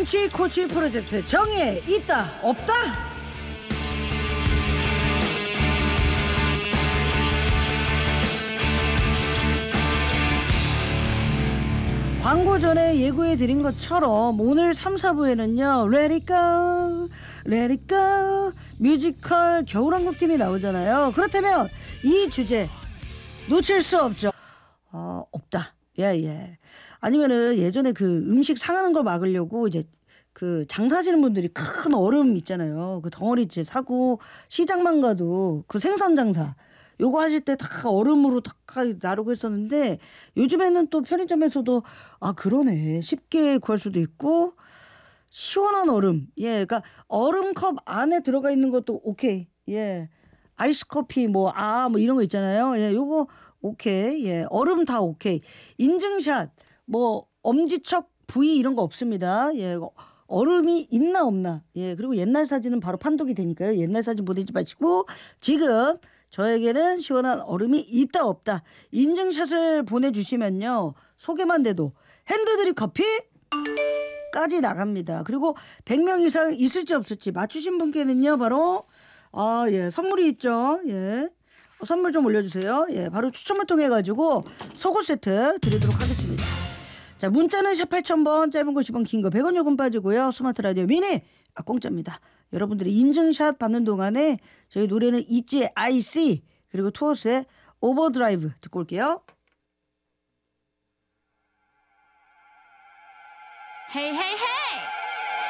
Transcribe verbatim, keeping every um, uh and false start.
멘치 코치 프로젝트 정의에 있다 없다. 광고 전에 예고해드린 것처럼 오늘 삼, 사부에는요 Let it go, Let it go 뮤지컬 겨울왕국팀이 나오잖아요. 그렇다면 이 주제 놓칠 수 없죠. 어, 없다. 예예. 예. 아니면은 예전에 그 음식 상하는 걸 막으려고 이제 그 장사하시는 분들이 큰 얼음 있잖아요. 그 덩어리째 사고 시장만 가도 그 생선 장사 요거 하실 때 다 얼음으로 다 나르고 했었는데 요즘에는 또 편의점에서도 아 그러네 쉽게 구할 수도 있고 시원한 얼음. 예, 그러니까 얼음컵 안에 들어가 있는 것도 오케이. 예, 아이스 커피 뭐 아 뭐 이런 거 있잖아요. 예, 요거 오케이. 예, 얼음 다 오케이. 인증샷 뭐 엄지척 부위 이런 거 없습니다. 예. 얼음이 있나 없나. 예. 그리고 옛날 사진은 바로 판독이 되니까요. 옛날 사진 보내지 마시고 지금 저에게는 시원한 얼음이 있다 없다. 인증샷을 보내주시면요. 소개만 돼도 핸드드립 커피까지 나갑니다. 그리고 백 명 이상 있을지 없을지 맞추신 분께는요. 바로 아, 예, 선물이 있죠. 예. 선물 좀 올려주세요. 예, 바로 추첨을 통해 가지고 속옷 세트 드리도록 하겠습니다. 자, 문자는 샷 팔천 번, 짧은 거 오십 원, 긴 거 백 원 요금 빠지고요. 스마트 라디오 미니 아, 공짜입니다. 여러분들이 인증샷 받는 동안에 저희 노래는 있지 아이씨 그리고 투어스의 오버드라이브 듣고 올게요. Hey, hey, hey!